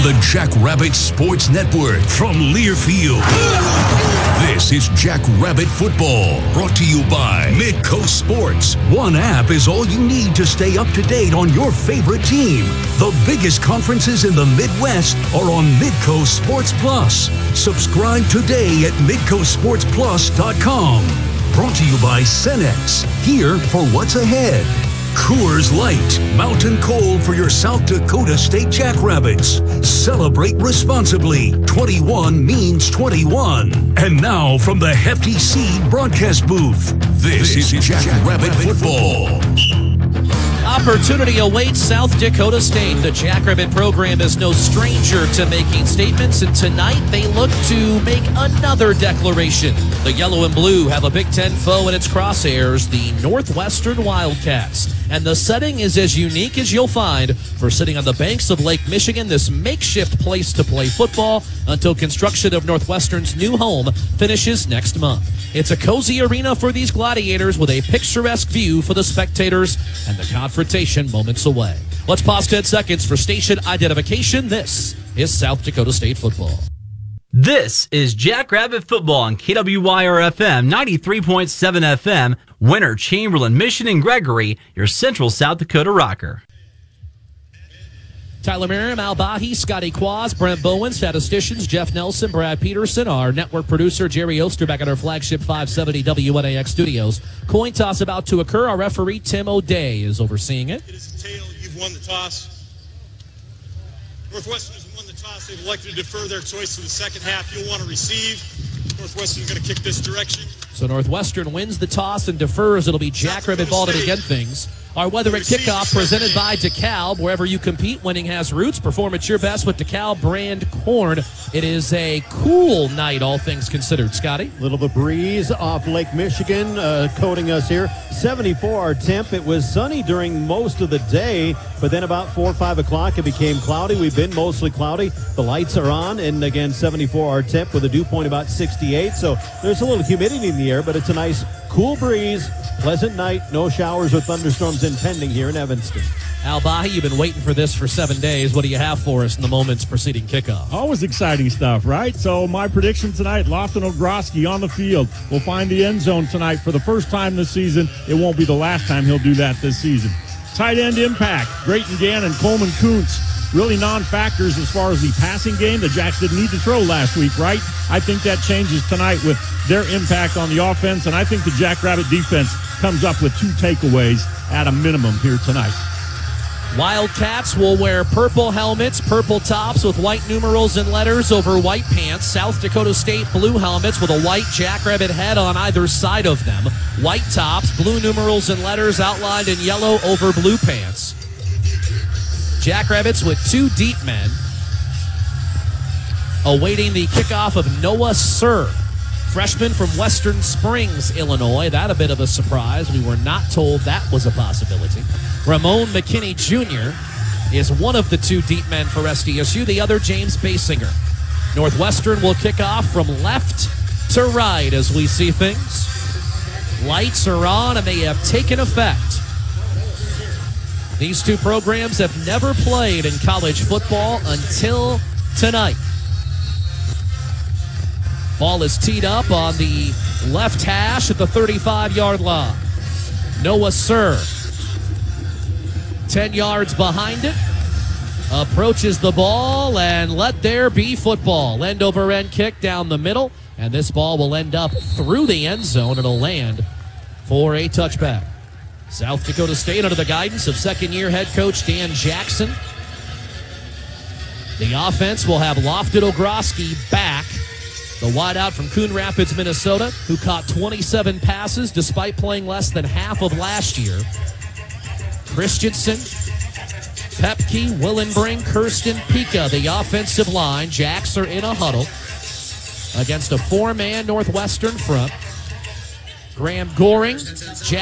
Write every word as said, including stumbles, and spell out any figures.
the Jackrabbit Sports Network from Learfield. This is Jackrabbit Football, brought to you by Midcoast Sports. One app is all you need to stay up to date on your favorite team. The biggest conferences in the Midwest are on Midcoast Sports Plus. Subscribe today at midcoast sports plus dot com. Brought to you by Cenex, here for what's ahead. Coors Light, mountain cold for your South Dakota State Jackrabbits. Celebrate responsibly. twenty-one means twenty-one. And now from the Hefty Seed broadcast booth, this, this is Jackrabbit, Jackrabbit Football. Opportunity awaits South Dakota State. The Jackrabbit program is no stranger to making statements, and tonight they look to make another declaration. The yellow and blue have a Big Ten foe in its crosshairs, the Northwestern Wildcats. And the setting is as unique as you'll find for sitting on the banks of Lake Michigan, this makeshift place to play football until construction of Northwestern's new home finishes next month. It's a cozy arena for these gladiators with a picturesque view for the spectators and the confrontation moments away. Let's pause ten seconds for station identification. This is South Dakota State football. This is Jackrabbit Football on K W Y R F M, ninety-three point seven F M, Winter, Chamberlain, Mission, and Gregory, your Central South Dakota rocker. Tyler Merriam, Al Bahi, Scotty Quaz, Brent Bowen, statisticians Jeff Nelson, Brad Peterson, our network producer Jerry Oster back at our flagship five seventy W N A X studios. Coin toss about to occur. Our referee Tim O'Day is overseeing it. It is a tail. You've won the toss. Northwestern has won the toss. They've elected to defer their choice to the second half. You'll want to receive. Northwestern's going to kick this direction. So Northwestern wins the toss and defers. It'll be Jackrabbit ball to begin things. Our weather at kickoff presented by DeKalb. Wherever you compete, winning has roots. Perform at your best with DeKalb brand corn. It is a cool night, all things considered. Scotty? Little bit of breeze off Lake Michigan uh, coating us here. seventy-four our temp. It was sunny during most of the day, but then about four or five o'clock it became cloudy. We've been mostly cloudy. The lights are on, and again, seventy-four our temp with a dew point about sixty-eight. So there's a little humidity in the air, but it's a nice cool breeze. Pleasant night. No showers or thunderstorms impending here in Evanston. Al Bahi, you've been waiting for this for seven days. What do you have for us in the moments preceding kickoff? Always exciting stuff, right? So my prediction tonight, Lofton Ogroski on the field will find the end zone tonight for the first time this season. It won't be the last time he'll do that this season. Tight end impact, Drayton Gann and Coleman Kuntz. Really non-factors as far as the passing game. The Jacks didn't need to throw last week, right? I think that changes tonight with their impact on the offense, and I think the Jackrabbit defense comes up with two takeaways at a minimum here tonight. Wildcats will wear purple helmets, purple tops with white numerals and letters over white pants. South Dakota State blue helmets with a white Jackrabbit head on either side of them. White tops, blue numerals and letters outlined in yellow over blue pants. Jackrabbits with two deep men awaiting the kickoff of Noah Sir, freshman from Western Springs, Illinois. That a bit of a surprise. We were not told that was a possibility. Ramon McKinney Junior is one of the two deep men for S D S U, the other James Basinger. Northwestern will kick off from left to right as we see things. Lights are on and they have taken effect. These two programs have never played in college football until tonight. Ball is teed up on the left hash at the thirty-five-yard line. Noah Sir, ten yards behind it, approaches the ball, and let there be football. End-over-end kick down the middle, and this ball will end up through the end zone. It'll land for a touchback. South Dakota State under the guidance of second-year head coach Dan Jackson. The offense will have Lofton Ogroski back, the wideout from Coon Rapids, Minnesota, who caught twenty-seven passes despite playing less than half of last year. Christensen, Pepke, Willenbring, Kirsten, Pika, the offensive line. Jacks are in a huddle against a four-man Northwestern front. Graham Goring, Jack